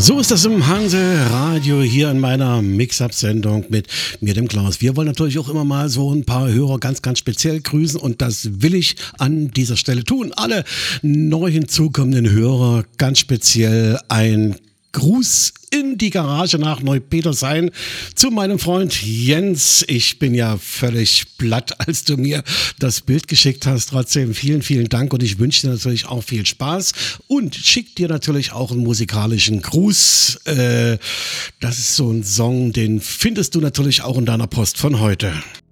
So ist das im Hanse-Radio hier in meiner Mix-Up-Sendung mit mir, dem Klaus. Wir wollen natürlich auch immer mal so ein paar Hörer ganz, ganz speziell grüßen und das will ich an dieser Stelle tun. Alle neu hinzukommenden Hörer ganz speziell ein Gruß in die Garage nach Neupetershain zu meinem Freund Jens. Ich bin ja völlig platt, als du mir das Bild geschickt hast. Trotzdem vielen, vielen Dank und ich wünsche dir natürlich auch viel Spaß und schick dir natürlich auch einen musikalischen Gruß. Das ist so ein Song, den findest du natürlich auch in deiner Post von heute.